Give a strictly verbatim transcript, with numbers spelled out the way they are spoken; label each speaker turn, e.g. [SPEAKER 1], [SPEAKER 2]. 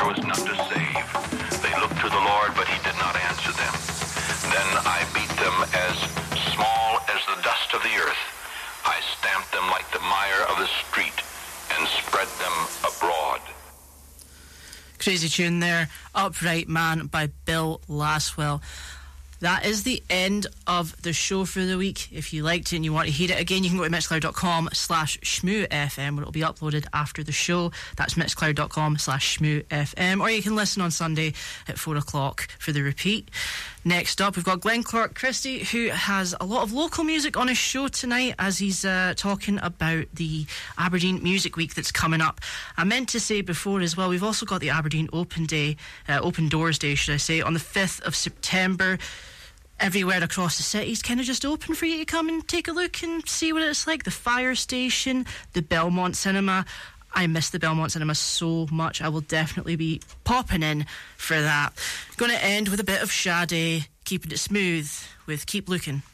[SPEAKER 1] there was none to save. They looked to the Lord, but he did not answer them. Then I beat them as small as the dust of the earth. I stamped them like the mire of the street and spread them abroad.
[SPEAKER 2] Crazy tune there, Upright Man by Bill Laswell. That is the end of the show for the week. If you liked it and you want to hear it again, you can go to mixcloud.com slash shmoofm, where it'll be uploaded after the show. That's mixcloud.com slash shmoofm. Or you can listen on Sunday at four o'clock for the repeat. Next up, we've got Glenn Clark Christie, who has a lot of local music on his show tonight, as he's uh, talking about the Aberdeen Music Week that's coming up. I meant to say before as well, we've also got the Aberdeen Open Day, uh, Open Doors Day, should I say, on the fifth of September. Everywhere across the city is kind of just open for you to come and take a look and see what it's like. The Fire Station, the Belmont Cinema. I miss the Belmont Cinema so much. I will definitely be popping in for that. Going to end with a bit of Sade, keeping it smooth with Keep Looking.